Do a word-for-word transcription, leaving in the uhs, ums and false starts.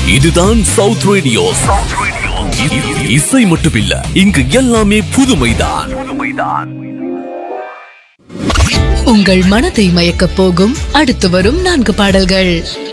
இதுதான் south radio. இசை மட்டுமில்ல, இங்கு எல்லாமே புதுமைதான். உங்கள் மனதை மயக்க போகும் அடுத்து வரும் நான்கு பாடல்கள்.